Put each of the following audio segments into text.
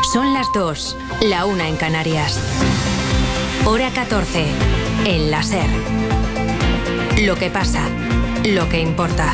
Son las 2, la 1 en Canarias. Hora 14, en la SER. Lo que pasa, lo que importa.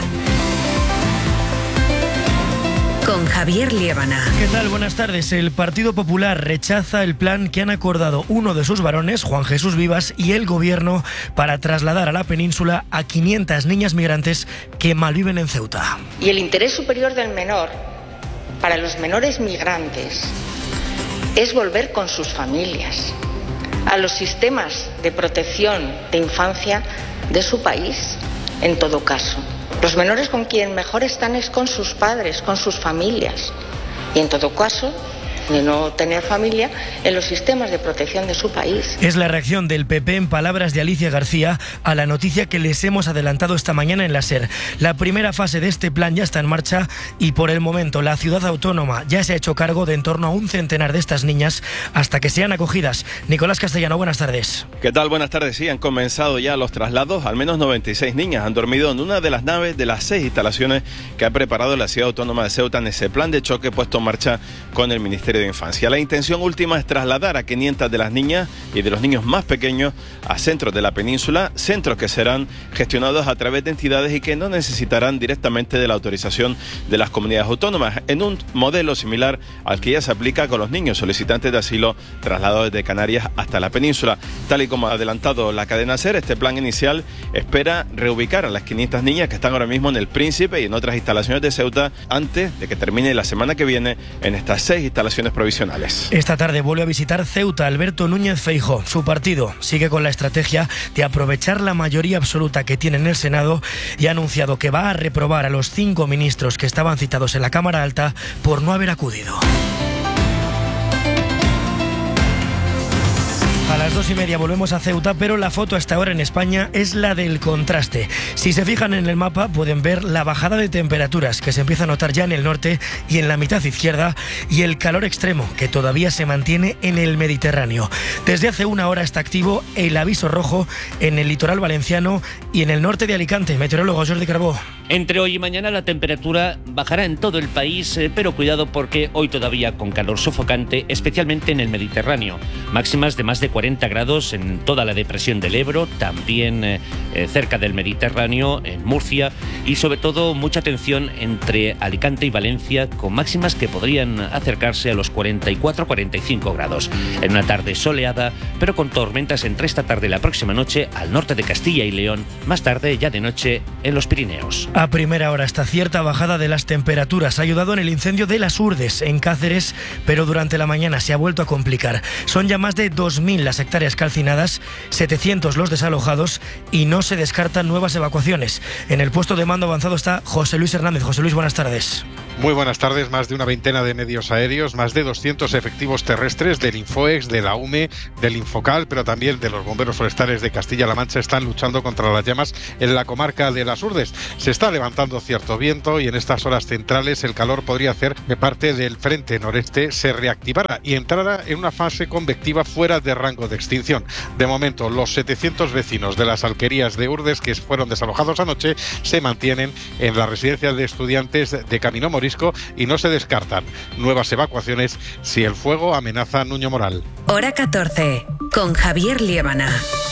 Con Javier Liébana. ¿Qué tal? Buenas tardes. El Partido Popular rechaza el plan que han acordado uno de sus varones, Juan Jesús Vivas, y el Gobierno para trasladar a la península a 500 niñas migrantes que malviven en Ceuta. Y el interés superior del menor, para los menores migrantes, es volver con sus familias a los sistemas de protección de infancia de su país, en todo caso. Los menores con quien mejor están es con sus padres, con sus familias. Y en todo caso, de no tener familia, en los sistemas de protección de su país. Es la reacción del PP, en palabras de Alicia García, a la noticia que les hemos adelantado esta mañana en la SER. La primera fase de este plan ya está en marcha y por el momento la ciudad autónoma ya se ha hecho cargo de en torno a un centenar de estas niñas hasta que sean acogidas. Nicolás Castellano, buenas tardes. ¿Qué tal? Buenas tardes. Sí, han comenzado ya los traslados. Al menos 96 niñas han dormido en una de las naves de las 6 instalaciones que ha preparado la ciudad autónoma de Ceuta en ese plan de choque puesto en marcha con el Ministerio de Infancia. La intención última es trasladar a 500 de las niñas y de los niños más pequeños a centros de la península, centros que serán gestionados a través de entidades y que no necesitarán directamente de la autorización de las comunidades autónomas, en un modelo similar al que ya se aplica con los niños solicitantes de asilo trasladados desde Canarias hasta la península. Tal y como ha adelantado la cadena SER, este plan inicial espera reubicar a las 500 niñas que están ahora mismo en el Príncipe y en otras instalaciones de Ceuta antes de que termine la semana que viene en estas 6 instalaciones provisionales. Esta tarde vuelve a visitar Ceuta Alberto Núñez Feijóo. Su partido sigue con la estrategia de aprovechar la mayoría absoluta que tiene en el Senado y ha anunciado que va a reprobar a los 5 ministros que estaban citados en la Cámara Alta por no haber acudido. A las 2:30 volvemos a Ceuta, pero la foto hasta ahora en España es la del contraste. Si se fijan en el mapa pueden ver la bajada de temperaturas que se empieza a notar ya en el norte y en la mitad izquierda y el calor extremo que todavía se mantiene en el Mediterráneo. Desde hace una hora está activo el aviso rojo en el litoral valenciano y en el norte de Alicante. Meteorólogo Jordi Carbó. Entre hoy y mañana la temperatura bajará en todo el país, pero cuidado porque hoy todavía con calor sofocante, especialmente en el Mediterráneo. Máximas de más de 40 grados en toda la depresión del Ebro, también cerca del Mediterráneo, en Murcia, y sobre todo mucha tensión entre Alicante y Valencia, con máximas que podrían acercarse a los 44-45 grados. En una tarde soleada, pero con tormentas entre esta tarde y la próxima noche al norte de Castilla y León, más tarde ya de noche en los Pirineos. A primera hora esta cierta bajada de las temperaturas ha ayudado en el incendio de Las Urdes, en Cáceres, pero durante la mañana se ha vuelto a complicar. Son ya más de 2.000 las hectáreas calcinadas, 700 los desalojados y no se descartan nuevas evacuaciones. En el puesto de mando avanzado está José Luis Hernández. José Luis, buenas tardes. Muy buenas tardes. Más de una veintena de medios aéreos, más de 200 efectivos terrestres del Infoex, de la UME, del Infocal, pero también de los bomberos forestales de Castilla-La Mancha están luchando contra las llamas en la comarca de Las Urdes. Se está levantando cierto viento y en estas horas centrales el calor podría hacer que parte del frente noreste se reactivara y entrara en una fase convectiva fuera de rango de extinción. De momento, los 700 vecinos de las alquerías de Urdes que fueron desalojados anoche se mantienen en las residencias de estudiantes de Camino Morisco y no se descartan nuevas evacuaciones si el fuego amenaza a Nuño Moral. Hora 14, con Javier Liébana.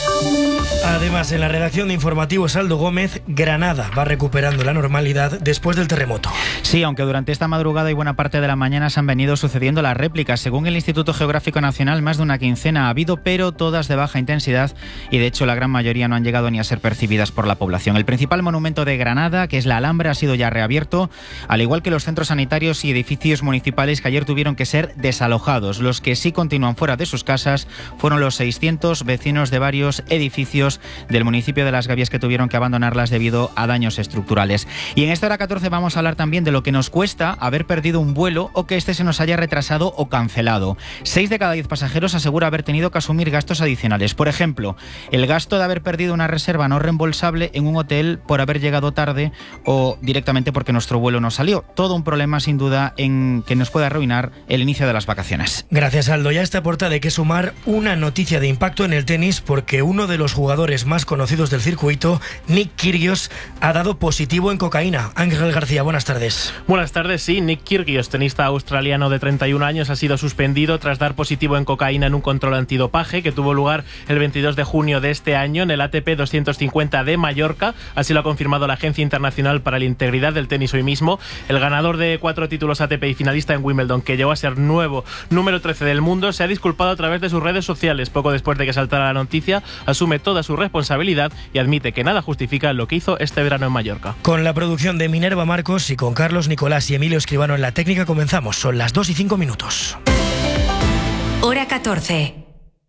Además, en la redacción de informativos Aldo Gómez, Granada va recuperando la normalidad después del terremoto. Sí, aunque durante esta madrugada y buena parte de la mañana se han venido sucediendo las réplicas. Según el Instituto Geográfico Nacional, más de una quincena ha habido, pero todas de baja intensidad y de hecho la gran mayoría no han llegado ni a ser percibidas por la población. El principal monumento de Granada, que es la Alhambra, ha sido ya reabierto, al igual que los centros sanitarios y edificios municipales que ayer tuvieron que ser desalojados. Los que sí continúan fuera de sus casas fueron los 600 vecinos de varios edificios del municipio de Las Gavias que tuvieron que abandonarlas debido a daños estructurales. Y en esta hora 14 vamos a hablar también de lo que nos cuesta haber perdido un vuelo o que este se nos haya retrasado o cancelado. 6 de cada 10 pasajeros asegura haber tenido que asumir gastos adicionales. Por ejemplo, el gasto de haber perdido una reserva no reembolsable en un hotel por haber llegado tarde o directamente porque nuestro vuelo no salió. Todo un problema sin duda en que nos puede arruinar el inicio de las vacaciones. Gracias, Aldo. Ya a esta portada hay que sumar una noticia de impacto en el tenis porque uno de los jugadores jugadores más conocidos del circuito, Nick Kyrgios, ha dado positivo en cocaína. Ángel García, buenas tardes. Buenas tardes, sí. Nick Kyrgios, tenista australiano de 31 años, ha sido suspendido tras dar positivo en cocaína en un control antidopaje que tuvo lugar el 22 de junio de este año en el ATP 250 de Mallorca. Así lo ha confirmado la Agencia Internacional para la Integridad del Tenis hoy mismo. El ganador de 4 títulos ATP y finalista en Wimbledon, que llegó a ser nuevo número 13 del mundo, se ha disculpado a través de sus redes sociales. Poco después de que saltara la noticia, asume toda su responsabilidad y admite que nada justifica lo que hizo este verano en Mallorca. Con la producción de Minerva Marcos y con Carlos Nicolás y Emilio Escribano en la técnica comenzamos. Son las 2:05. Hora 14.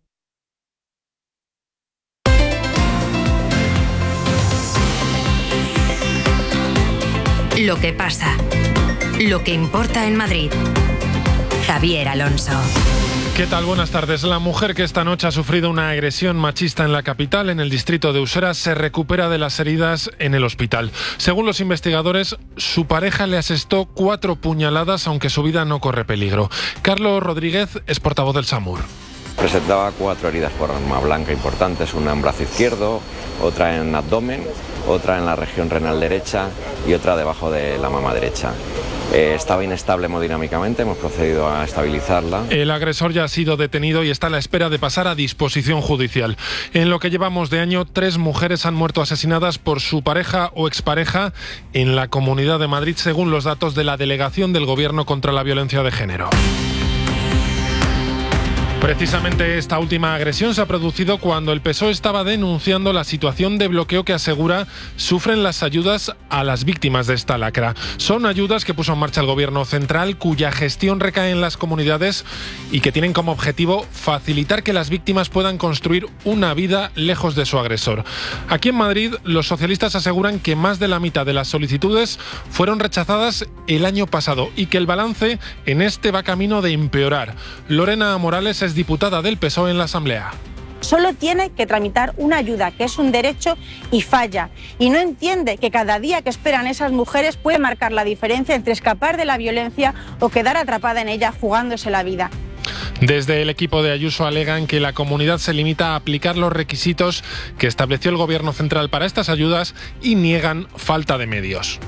Lo que pasa. Lo que importa en Madrid. Javier Alonso. ¿Qué tal? Buenas tardes. La mujer que esta noche ha sufrido una agresión machista en la capital, en el distrito de Usera, se recupera de las heridas en el hospital. Según los investigadores, su pareja le asestó 4 puñaladas, aunque su vida no corre peligro. Carlos Rodríguez es portavoz del SAMUR. Presentaba 4 heridas por arma blanca importantes, una en brazo izquierdo, otra en abdomen, otra en la región renal derecha y otra debajo de la mama derecha. Estaba inestable hemodinámicamente, hemos procedido a estabilizarla. El agresor ya ha sido detenido y está a la espera de pasar a disposición judicial. En lo que llevamos de año, 3 mujeres han muerto asesinadas por su pareja o expareja en la Comunidad de Madrid, según los datos de la Delegación del Gobierno contra la Violencia de Género. Precisamente esta última agresión se ha producido cuando el PSOE estaba denunciando la situación de bloqueo que asegura sufren las ayudas a las víctimas de esta lacra. Son ayudas que puso en marcha el Gobierno central, cuya gestión recae en las comunidades y que tienen como objetivo facilitar que las víctimas puedan construir una vida lejos de su agresor. Aquí en Madrid, los socialistas aseguran que más de la mitad de las solicitudes fueron rechazadas el año pasado y que el balance en este va camino de empeorar. Lorena Morales es diputada del PSOE en la Asamblea. Solo tiene que tramitar una ayuda, que es un derecho, y falla. Y no entiende que cada día que esperan esas mujeres puede marcar la diferencia entre escapar de la violencia o quedar atrapada en ella jugándose la vida. Desde el equipo de Ayuso alegan que la comunidad se limita a aplicar los requisitos que estableció el Gobierno central para estas ayudas y niegan falta de medios.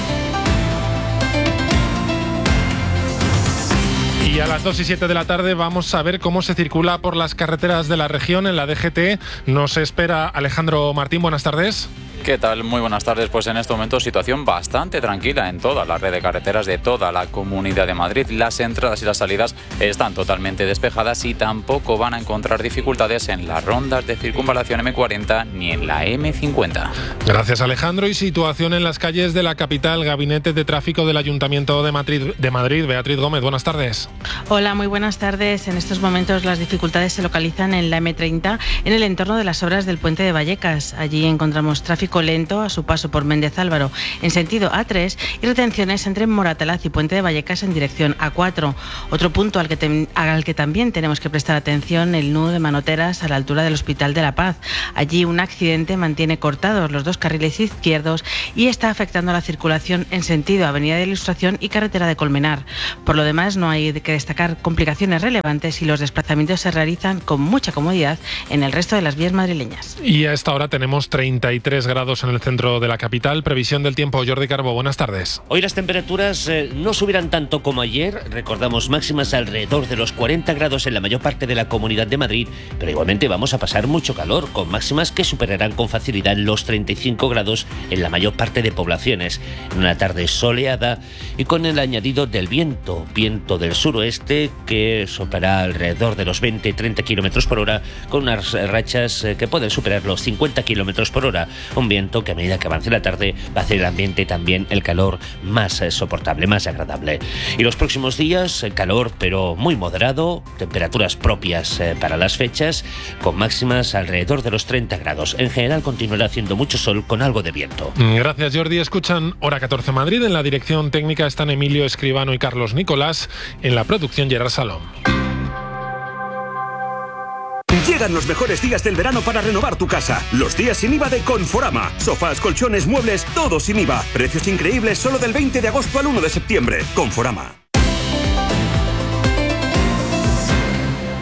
Y a las 2:07 de la tarde vamos a ver cómo se circula por las carreteras de la región. En la DGT nos espera Alejandro Martín. Buenas tardes. ¿Qué tal? Muy buenas tardes. Pues en este momento situación bastante tranquila en toda la red de carreteras de toda la Comunidad de Madrid. Las entradas y las salidas están totalmente despejadas y tampoco van a encontrar dificultades en las rondas de circunvalación M40 ni en la M50. Gracias, Alejandro. Y situación en las calles de la capital. Gabinete de Tráfico del Ayuntamiento de Madrid. Beatriz Gómez, buenas tardes. Hola, muy buenas tardes. En estos momentos las dificultades se localizan en la M30 en el entorno de las obras del puente de Vallecas. Allí encontramos tráfico lento a su paso por Méndez Álvaro en sentido A3 y retenciones entre Moratalaz y Puente de Vallecas en dirección A4. Otro punto al que también tenemos que prestar atención, el nudo de Manoteras a la altura del Hospital de la Paz. Allí un accidente mantiene cortados los 2 carriles izquierdos y está afectando a la circulación en sentido Avenida de Ilustración y Carretera de Colmenar. Por lo demás, no hay que destacar complicaciones relevantes y los desplazamientos se realizan con mucha comodidad en el resto de las vías madrileñas. Y a esta hora tenemos 33 grados en el centro de la capital. Previsión del tiempo, Jordi Carbo, buenas tardes. Hoy las temperaturas no subirán tanto como ayer. Recordamos máximas alrededor de los 40 grados en la mayor parte de la Comunidad de Madrid, pero igualmente vamos a pasar mucho calor, con máximas que superarán con facilidad los 35 grados en la mayor parte de poblaciones. En una tarde soleada y con el añadido del viento del suroeste, que soplará alrededor de los 20-30 kilómetros por hora, con unas rachas que pueden superar los 50 kilómetros por hora. Un viento que a medida que avance la tarde va a hacer el ambiente también el calor más soportable, más agradable. Y los próximos días, calor pero muy moderado, temperaturas propias para las fechas, con máximas alrededor de los 30 grados. En general continuará haciendo mucho sol con algo de viento. Gracias, Jordi. Escuchan Hora 14 Madrid. En la dirección técnica están Emilio Escribano y Carlos Nicolás. En la producción, Gerard Salom. Llegan los mejores días del verano para renovar tu casa. Los días sin IVA de Conforama. Sofás, colchones, muebles, todo sin IVA. Precios increíbles solo del 20 de agosto al 1 de septiembre. Conforama.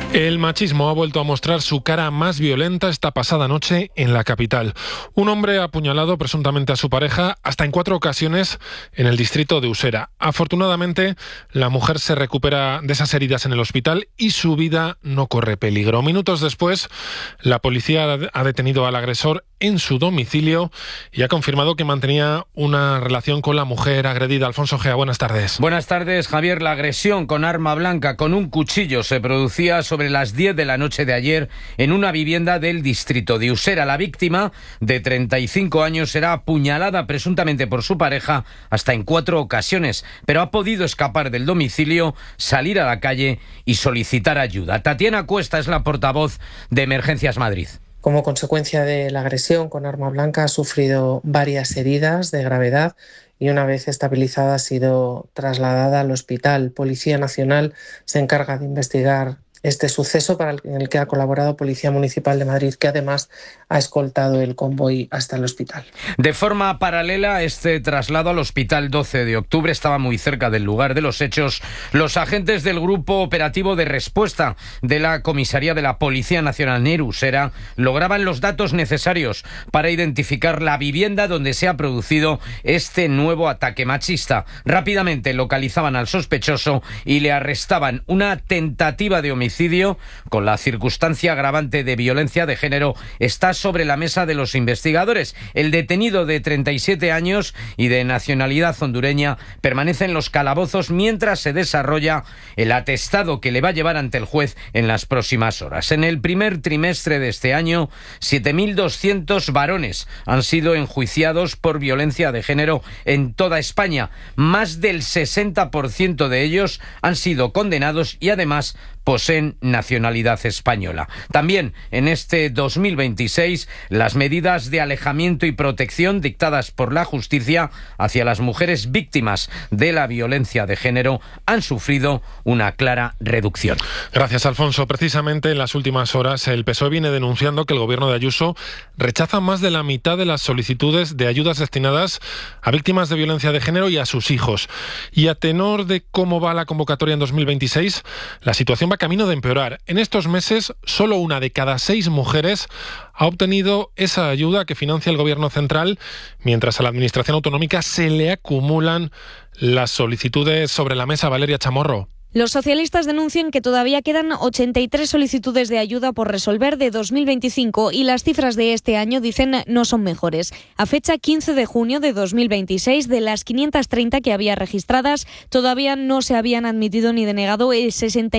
El machismo ha vuelto a mostrar su cara más violenta esta pasada noche en la capital. Un hombre ha apuñalado presuntamente a su pareja hasta en 4 ocasiones en el distrito de Usera. Afortunadamente, la mujer se recupera de esas heridas en el hospital y su vida no corre peligro. Minutos después, la policía ha detenido al agresor en su domicilio y ha confirmado que mantenía una relación con la mujer agredida. Alfonso Gea, buenas tardes. Buenas tardes, Javier. La agresión con arma blanca, con un cuchillo, se producía sobre las 10 de la noche de ayer en una vivienda del distrito de Usera. La víctima, de 35 años, será apuñalada presuntamente por su pareja hasta en 4 ocasiones, pero ha podido escapar del domicilio, salir a la calle y solicitar ayuda. Tatiana Cuesta es la portavoz de Emergencias Madrid. Como consecuencia de la agresión con arma blanca ha sufrido varias heridas de gravedad y una vez estabilizada ha sido trasladada al hospital. Policía Nacional se encarga de investigar este suceso en el que ha colaborado Policía Municipal de Madrid, que además ha escoltado el convoy hasta el hospital. De forma paralela a este traslado al hospital 12 de octubre, estaba muy cerca del lugar de los hechos, los agentes del Grupo Operativo de Respuesta de la Comisaría de la Policía Nacional en Usera lograban los datos necesarios para identificar la vivienda donde se ha producido este nuevo ataque machista. Rápidamente localizaban al sospechoso y le arrestaban. Una tentativa de homicidio con la circunstancia agravante de violencia de género está sobre la mesa de los investigadores. El detenido, de 37 años y de nacionalidad hondureña, permanece en los calabozos mientras se desarrolla el atestado que le va a llevar ante el juez en las próximas horas. En el primer trimestre de este año, 7.200 varones han sido enjuiciados por violencia de género en toda España. Más del 60% de ellos han sido condenados y además poseen nacionalidad española. También en este 2026, las medidas de alejamiento y protección dictadas por la justicia hacia las mujeres víctimas de la violencia de género han sufrido una clara reducción. Gracias, Alfonso. Precisamente en las últimas horas, el PSOE viene denunciando que el gobierno de Ayuso rechaza más de la mitad de las solicitudes de ayudas destinadas a víctimas de violencia de género y a sus hijos. Y a tenor de cómo va la convocatoria en 2026, la situación va camino de empeorar. En estos meses, solo 1 de cada 6 mujeres ha obtenido esa ayuda que financia el Gobierno central, mientras a la Administración autonómica se le acumulan las solicitudes sobre la mesa. Valeria Chamorro. Los socialistas denuncian que todavía quedan 83 solicitudes de ayuda por resolver de 2025 y las cifras de este año, dicen, no son mejores. A fecha 15 de junio de 2026, de las 530 que había registradas, todavía no se habían admitido ni denegado el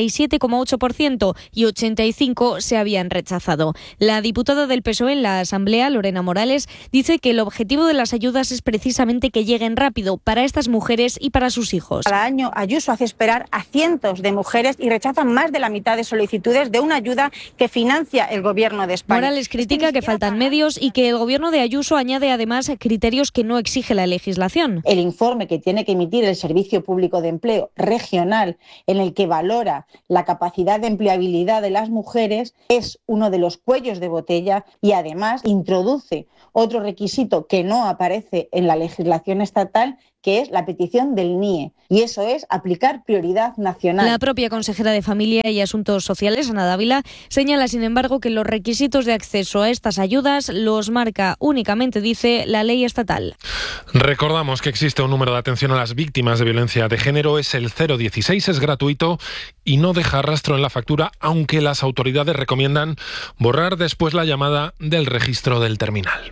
67,8% y 85 se habían rechazado. La diputada del PSOE en la Asamblea, Lorena Morales, dice que el objetivo de las ayudas es precisamente que lleguen rápido para estas mujeres y para sus hijos. Cada año Ayuso hace esperar a cientos de mujeres y rechazan más de la mitad de solicitudes de una ayuda que financia el Gobierno de España. Morales critica que faltan medios y que el Gobierno de Ayuso añade además criterios que no exige la legislación. El informe que tiene que emitir el Servicio Público de Empleo regional, en el que valora la capacidad de empleabilidad de las mujeres, es uno de los cuellos de botella y además introduce otro requisito que no aparece en la legislación estatal, que es la petición del NIE, y eso es aplicar prioridad nacional. La propia consejera de Familia y Asuntos Sociales, Ana Dávila, señala, sin embargo, que los requisitos de acceso a estas ayudas los marca únicamente, dice, la ley estatal. Recordamos que existe un número de atención a las víctimas de violencia de género, es el 016, es gratuito y no deja rastro en la factura, aunque las autoridades recomiendan borrar después la llamada del registro del terminal.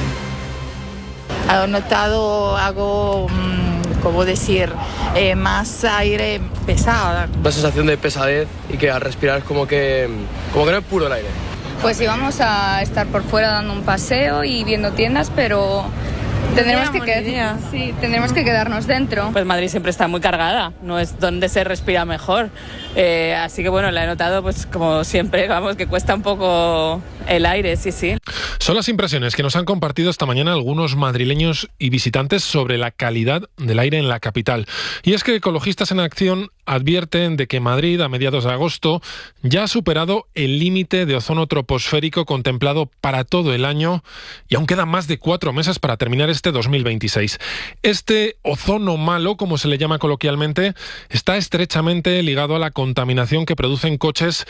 He notado algo, ¿cómo decir?, más aire pesado. Una sensación de pesadez y que al respirar es como que no es puro el aire. Pues íbamos a estar por fuera dando un paseo y viendo tiendas, pero tendremos que quedarnos dentro. Pues Madrid siempre está muy cargada, no es donde se respira mejor. Así que bueno, la he notado pues como siempre, vamos, que cuesta un poco el aire, sí. Son las impresiones que nos han compartido esta mañana algunos madrileños y visitantes sobre la calidad del aire en la capital. Y es que Ecologistas en Acción advierten de que Madrid, a mediados de agosto, ya ha superado el límite de ozono troposférico contemplado para todo el año y aún quedan más de 4 meses para terminar este 2026. Este ozono malo, como se le llama coloquialmente, está estrechamente ligado a la contaminación que producen coches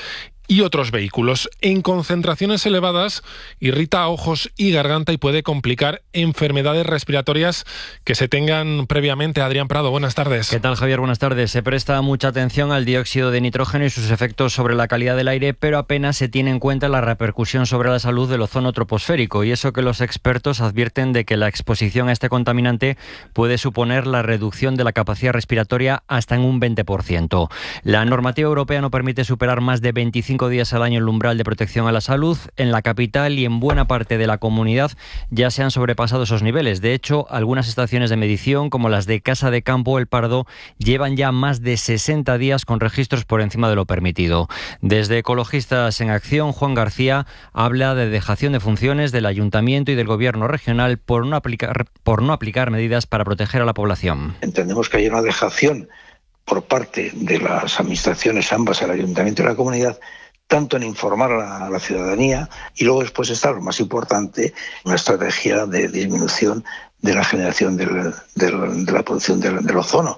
y otros vehículos. En concentraciones elevadas irrita ojos y garganta y puede complicar enfermedades respiratorias que se tengan previamente. Adrián Prado, buenas tardes. ¿Qué tal, Javier? Buenas tardes. Se presta mucha atención al dióxido de nitrógeno y sus efectos sobre la calidad del aire, pero apenas se tiene en cuenta la repercusión sobre la salud del ozono troposférico, y eso que los expertos advierten de que la exposición a este contaminante puede suponer la reducción de la capacidad respiratoria hasta en un 20%. La normativa europea no permite superar más de 25 días al año el umbral de protección a la salud. En la capital y en buena parte de la comunidad ya se han sobrepasado esos niveles. De hecho, algunas estaciones de medición, como las de Casa de Campo El Pardo, llevan ya más de 60 días con registros por encima de lo permitido. Desde Ecologistas en Acción, Juan García habla de dejación de funciones del Ayuntamiento y del Gobierno regional por no aplicar medidas para proteger a la población. Entendemos que hay una dejación por parte de las administraciones, ambas, el Ayuntamiento y la comunidad, tanto en informar a la ciudadanía, y luego después está lo más importante, una estrategia de disminución de la generación de la producción del ozono.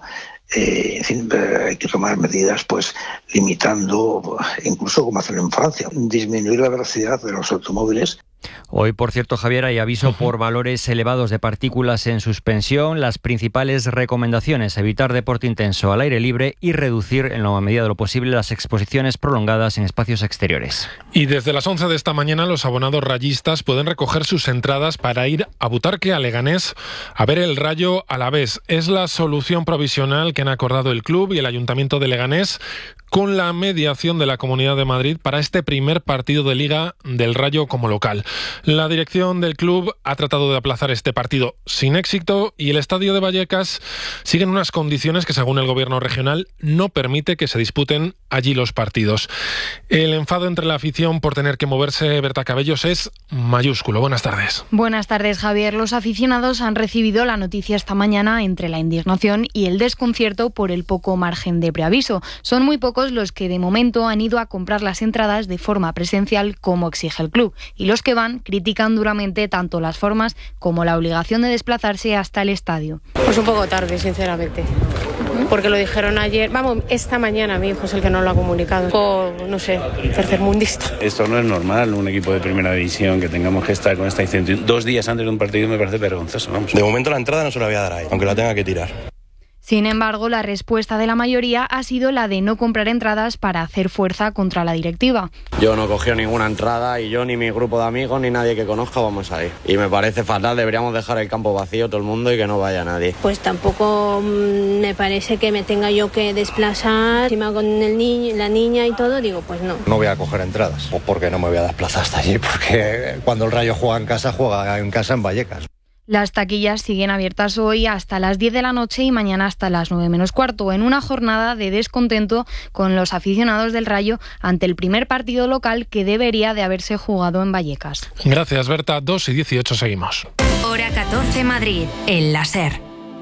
En fin, hay que tomar medidas pues limitando, incluso como hacen en Francia, disminuir la velocidad de los automóviles. Hoy, por cierto, Javier, hay aviso por valores elevados de partículas en suspensión. Las principales recomendaciones: evitar deporte intenso al aire libre y reducir, en la medida de lo posible, las exposiciones prolongadas en espacios exteriores. Y desde las 11 de esta mañana los abonados rayistas pueden recoger sus entradas para ir a Butarque, a Leganés, a ver el Rayo Alavés. Es la solución provisional que han acordado el club y el Ayuntamiento de Leganés, con la mediación de la Comunidad de Madrid, para este primer partido de Liga del Rayo como local. La dirección del club ha tratado de aplazar este partido sin éxito, y el estadio de Vallecas sigue en unas condiciones que, según el gobierno regional, no permite que se disputen allí los partidos. El enfado entre la afición por tener que moverse, Berta Cabellos, es mayúsculo. Buenas tardes. Buenas tardes, Javier. Los aficionados han recibido la noticia esta mañana entre la indignación y el desconcierto por el poco margen de preaviso. Son muy pocos los que de momento han ido a comprar las entradas de forma presencial como exige el club, y los que van critican duramente tanto las formas como la obligación de desplazarse hasta el estadio. Pues un poco tarde, sinceramente, porque lo dijeron ayer, esta mañana. Mi hijo es el que no lo ha comunicado, no sé, tercermundista. Esto no es normal, un equipo de primera división, que tengamos que estar con esta incertidumbre 2 días antes de un partido. Me parece vergonzoso, vamos. De momento la entrada no se la voy a dar ahí, aunque la tenga que tirar. Sin embargo, la respuesta de la mayoría ha sido la de no comprar entradas para hacer fuerza contra la directiva. Yo no cogí ninguna entrada, y yo ni mi grupo de amigos ni nadie que conozca vamos a ir. Y me parece fatal, deberíamos dejar el campo vacío todo el mundo y que no vaya nadie. Pues tampoco me parece que me tenga yo que desplazar, encima con el niño, la niña y todo, digo, pues no. No voy a coger entradas, o porque no me voy a desplazar hasta allí, porque cuando el Rayo juega en casa en Vallecas. Las taquillas siguen abiertas hoy hasta las 10 de la noche y mañana hasta las 9 menos cuarto, en una jornada de descontento con los aficionados del Rayo ante el primer partido local que debería de haberse jugado en Vallecas. Gracias, Berta. 2:18 seguimos. Hora 14 Madrid, en la SER.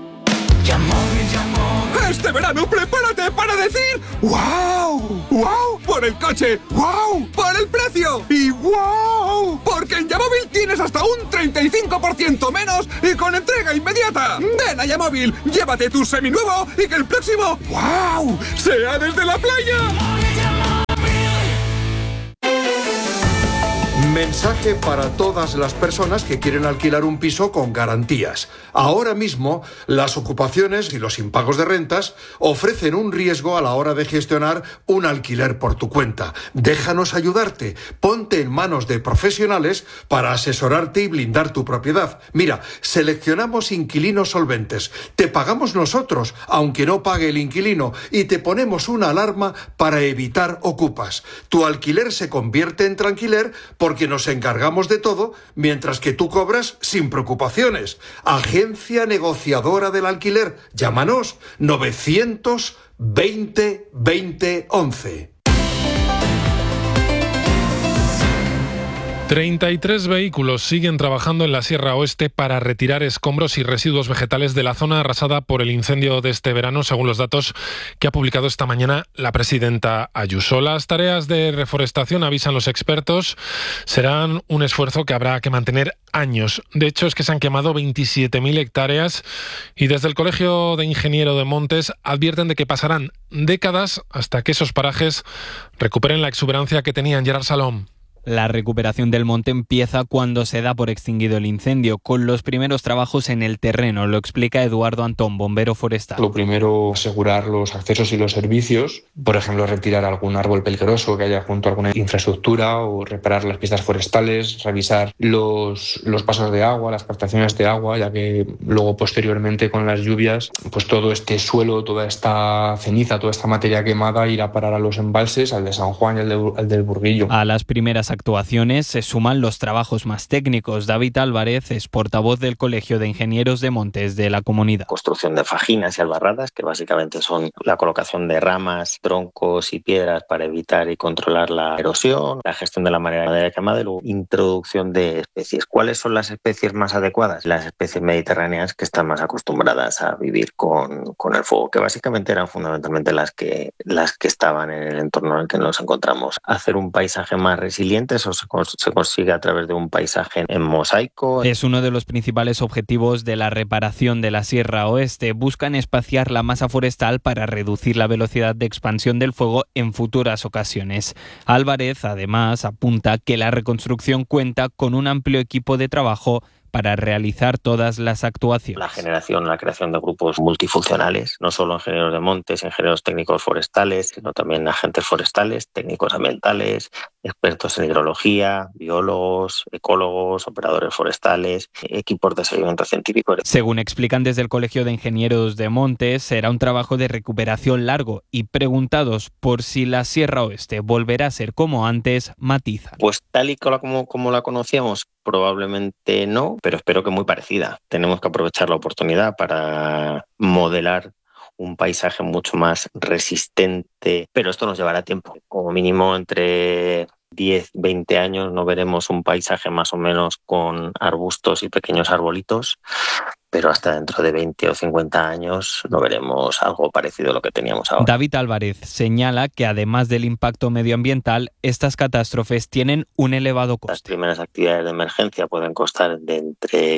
Este verano prepárate para decir ¡wow! ¡Wow! Por el coche, ¡wow! Por el precio y ¡wow! Porque en Yamóvil tienes hasta un 35% menos y con entrega inmediata. Ven a Yamóvil, llévate tu seminuevo y que el próximo ¡wow! sea desde la playa. Mensaje para todas las personas que quieren alquilar un piso con garantías. Ahora mismo, las ocupaciones y los impagos de rentas ofrecen un riesgo a la hora de gestionar un alquiler por tu cuenta. Déjanos ayudarte. Ponte en manos de profesionales para asesorarte y blindar tu propiedad. Mira, seleccionamos inquilinos solventes. Te pagamos nosotros, aunque no pague el inquilino, y te ponemos una alarma para evitar ocupas. Tu alquiler se convierte en tranquiler porque nos encargamos de todo, mientras que tú cobras sin preocupaciones. Agencia negociadora del alquiler. Llámanos 920 20 11. 33 vehículos siguen trabajando en la Sierra Oeste para retirar escombros y residuos vegetales de la zona arrasada por el incendio de este verano, según los datos que ha publicado esta mañana la presidenta Ayuso. Las tareas de reforestación, avisan los expertos, serán un esfuerzo que habrá que mantener años. De hecho, es que se han quemado 27.000 hectáreas y desde el Colegio de Ingeniero de Montes advierten de que pasarán décadas hasta que esos parajes recuperen la exuberancia que tenían. Gerard Salom. La recuperación del monte empieza cuando se da por extinguido el incendio, con los primeros trabajos en el terreno, lo explica Eduardo Antón, bombero forestal. Lo primero, asegurar los accesos y los servicios, por ejemplo, retirar algún árbol peligroso que haya junto a alguna infraestructura o reparar las pistas forestales, revisar los pasos de agua, las captaciones de agua, ya que luego posteriormente con las lluvias, pues todo este suelo, toda esta ceniza, toda esta materia quemada irá a parar a los embalses, al de San Juan y al del Burguillo. A las primeras actuaciones se suman los trabajos más técnicos. David Álvarez es portavoz del Colegio de Ingenieros de Montes de la comunidad. Construcción de fajinas y albarradas, que básicamente son la colocación de ramas, troncos y piedras para evitar y controlar la erosión, la gestión de la madera quemada y luego introducción de especies. ¿Cuáles son las especies más adecuadas? Las especies mediterráneas que están más acostumbradas a vivir con el fuego, que básicamente eran fundamentalmente las que estaban en el entorno en el que nos encontramos. Hacer un paisaje más resiliente, eso se consigue a través de un paisaje en mosaico. Es uno de los principales objetivos de la reparación de la Sierra Oeste. Buscan espaciar la masa forestal para reducir la velocidad de expansión del fuego en futuras ocasiones. Álvarez, además, apunta que la reconstrucción cuenta con un amplio equipo de trabajo para realizar todas las actuaciones. La creación de grupos multifuncionales, no solo ingenieros de montes, ingenieros técnicos forestales, sino también agentes forestales, técnicos ambientales, expertos en hidrología, biólogos, ecólogos, operadores forestales, equipos de seguimiento científico. Según explican desde el Colegio de Ingenieros de Montes, será un trabajo de recuperación largo y preguntados por si la Sierra Oeste volverá a ser como antes, matizan. Pues tal y como la conocíamos, probablemente no, pero espero que muy parecida. Tenemos que aprovechar la oportunidad para modelar un paisaje mucho más resistente, pero esto nos llevará tiempo. Como mínimo entre 10, 20 años no veremos un paisaje más o menos con arbustos y pequeños arbolitos, pero hasta dentro de 20 o 50 años no veremos algo parecido a lo que teníamos ahora. David Álvarez señala que además del impacto medioambiental, estas catástrofes tienen un elevado coste. Las primeras actividades de emergencia pueden costar de entre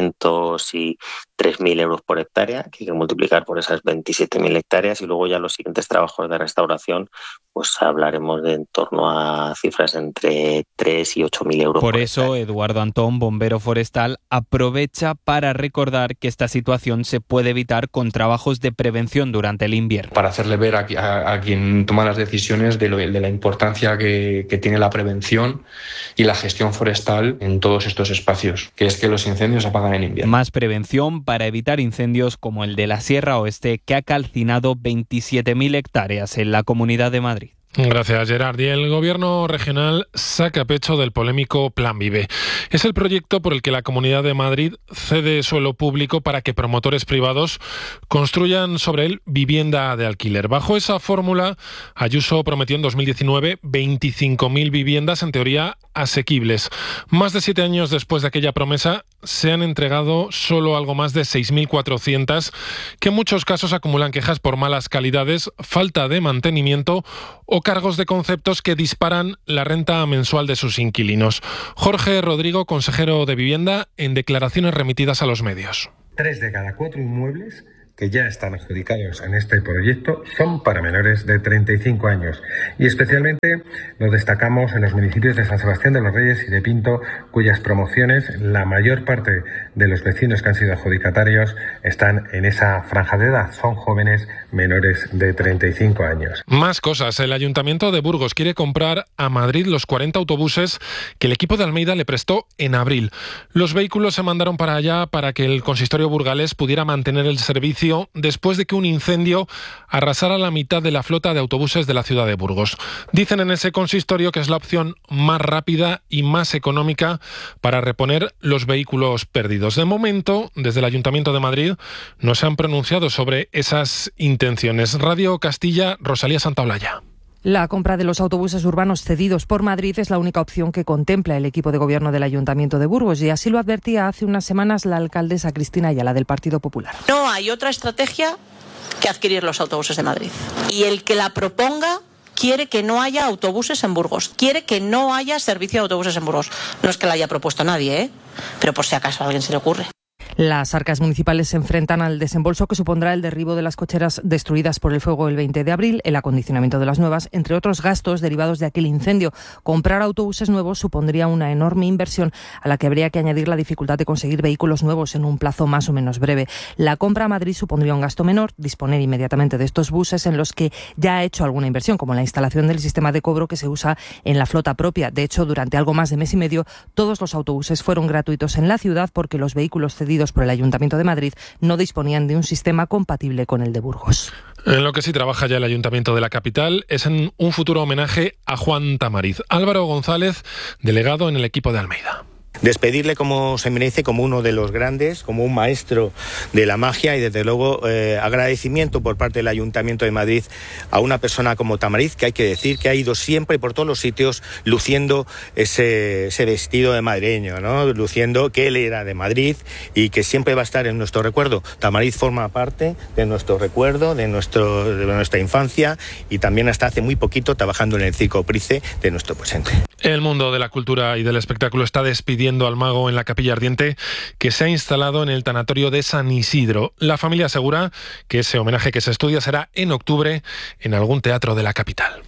500 y 3.000 euros por hectárea, que hay que multiplicar por esas 27.000 hectáreas, y luego ya los siguientes trabajos de restauración, pues hablaremos de en torno a cifras entre 3 y 8.000 euros. Por eso, Eduardo Antón, bombero forestal, aprovecha para recordar que esta situación se puede evitar con trabajos de prevención durante el invierno. Para hacerle ver a quien toma las decisiones de la importancia que tiene la prevención y la gestión forestal en todos estos espacios, que es que los incendios se apagan en invierno. Más prevención para evitar incendios como el de la Sierra Oeste, que ha calcinado 27.000 hectáreas en la Comunidad de Madrid. Gracias, Gerard. Y el Gobierno regional saca pecho del polémico Plan Vive. Es el proyecto por el que la Comunidad de Madrid cede suelo público para que promotores privados construyan sobre él vivienda de alquiler. Bajo esa fórmula, Ayuso prometió en 2019 25.000 viviendas, en teoría asequibles. Más de 7 años después de aquella promesa, se han entregado solo algo más de 6.400, que en muchos casos acumulan quejas por malas calidades, falta de mantenimiento o cargos de conceptos que disparan la renta mensual de sus inquilinos. Jorge Rodrigo, consejero de Vivienda, en declaraciones remitidas a los medios. 3 de cada 4 inmuebles que ya están adjudicados en este proyecto son para menores de 35 años. Y especialmente lo destacamos en los municipios de San Sebastián de los Reyes y de Pinto, cuyas promociones, la mayor parte de los vecinos que han sido adjudicatarios están en esa franja de edad. Son jóvenes menores de 35 años. Más cosas. El Ayuntamiento de Burgos quiere comprar a Madrid los 40 autobuses que el equipo de Almeida le prestó en abril. Los vehículos se mandaron para allá para que el consistorio burgalés pudiera mantener el servicio después de que un incendio arrasara la mitad de la flota de autobuses de la ciudad de Burgos. Dicen en ese consistorio que es la opción más rápida y más económica para reponer los vehículos perdidos. De momento, desde el Ayuntamiento de Madrid no se han pronunciado sobre esas intenciones. Radio Castilla, Rosalía Santaolalla. La compra de los autobuses urbanos cedidos por Madrid es la única opción que contempla el equipo de gobierno del Ayuntamiento de Burgos, y así lo advertía hace unas semanas la alcaldesa Cristina Ayala del Partido Popular. No hay otra estrategia que adquirir los autobuses de Madrid. Y el que la proponga quiere que no haya autobuses en Burgos, quiere que no haya servicio de autobuses en Burgos. No es que la haya propuesto nadie, pero por si acaso a alguien se le ocurre. Las arcas municipales se enfrentan al desembolso que supondrá el derribo de las cocheras destruidas por el fuego el 20 de abril, el acondicionamiento de las nuevas, entre otros gastos derivados de aquel incendio. Comprar autobuses nuevos supondría una enorme inversión a la que habría que añadir la dificultad de conseguir vehículos nuevos en un plazo más o menos breve. La compra a Madrid supondría un gasto menor, disponer inmediatamente de estos buses en los que ya ha hecho alguna inversión, como la instalación del sistema de cobro que se usa en la flota propia. De hecho, durante algo más de mes y medio, todos los autobuses fueron gratuitos en la ciudad porque los vehículos cedidos por el Ayuntamiento de Madrid no disponían de un sistema compatible con el de Burgos. En lo que sí trabaja ya el Ayuntamiento de la capital es en un futuro homenaje a Juan Tamariz. Álvaro González, delegado en el equipo de Almeida. Despedirle como se merece, como uno de los grandes, como un maestro de la magia, y desde luego agradecimiento por parte del Ayuntamiento de Madrid a una persona como Tamariz, que hay que decir que ha ido siempre por todos los sitios luciendo ese vestido de madrileño, ¿no? Luciendo que él era de Madrid y que siempre va a estar en nuestro recuerdo. Tamariz forma parte de nuestro recuerdo, de nuestra infancia, y también hasta hace muy poquito trabajando en el Circo Price de nuestro presente. El mundo de la cultura y del espectáculo está despidiendo al mago en la Capilla Ardiente, que se ha instalado en el tanatorio de San Isidro. La familia asegura que ese homenaje que se estudia será en octubre en algún teatro de la capital.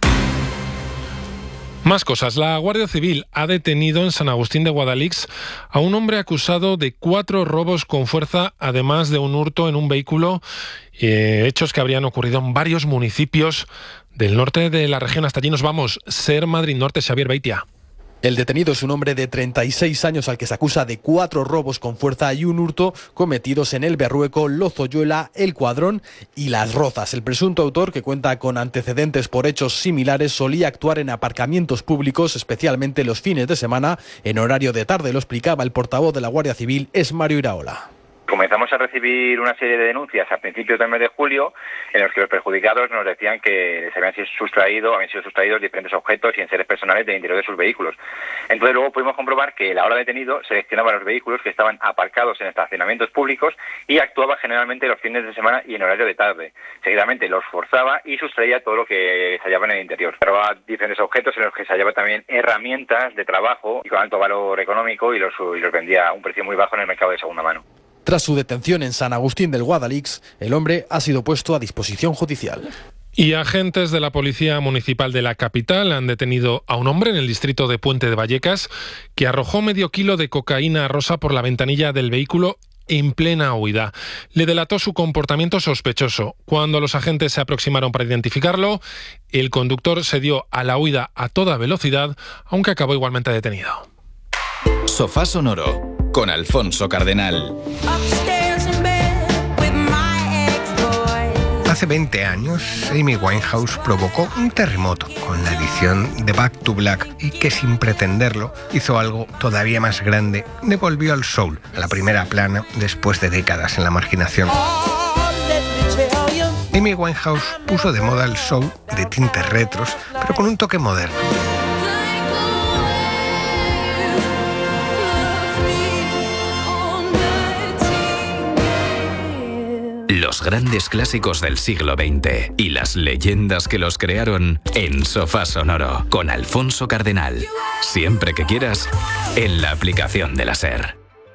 Más cosas. La Guardia Civil ha detenido en San Agustín de Guadalix a un hombre acusado de 4 robos con fuerza, además de un hurto en un vehículo, hechos que habrían ocurrido en varios municipios del norte de la región. Hasta allí nos vamos. Ser Madrid Norte, Xavier Beitia. El detenido es un hombre de 36 años al que se acusa de 4 robos con fuerza y un hurto cometidos en El Berrueco, Lozoyuela, El Cuadrón y Las Rozas. El presunto autor, que cuenta con antecedentes por hechos similares, solía actuar en aparcamientos públicos, especialmente los fines de semana, en horario de tarde. Lo explicaba el portavoz de la Guardia Civil, es Mario Iraola. Comenzamos a recibir una serie de denuncias a principios del mes de julio en los que los perjudicados nos decían que les habían sido sustraídos diferentes objetos y enseres personales del interior de sus vehículos. Entonces luego pudimos comprobar que el ahora detenido seleccionaba los vehículos que estaban aparcados en estacionamientos públicos y actuaba generalmente los fines de semana y en horario de tarde. Seguidamente los forzaba y sustraía todo lo que se hallaba en el interior. Robaba diferentes objetos en los que se hallaba también herramientas de trabajo y con alto valor económico y los vendía a un precio muy bajo en el mercado de segunda mano. Tras su detención en San Agustín del Guadalix, el hombre ha sido puesto a disposición judicial. Y agentes de la Policía Municipal de la capital han detenido a un hombre en el distrito de Puente de Vallecas que arrojó medio kilo de cocaína rosa por la ventanilla del vehículo en plena huida. Le delató su comportamiento sospechoso. Cuando los agentes se aproximaron para identificarlo, el conductor se dio a la huida a toda velocidad, aunque acabó igualmente detenido. Sofá Sonoro con Alfonso Cardenal. Hace 20 años, Amy Winehouse provocó un terremoto con la edición de Back to Black y que, sin pretenderlo, hizo algo todavía más grande. Devolvió al soul a la primera plana después de décadas en la marginación. Amy Winehouse puso de moda el soul de tintes retros, pero con un toque moderno. Los grandes clásicos del siglo XX y las leyendas que los crearon en Sofá Sonoro con Alfonso Cardenal. Siempre que quieras, en la aplicación de la SER.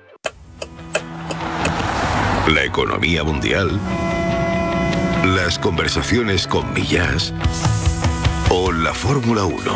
La economía mundial, las conversaciones con Millás o la Fórmula 1.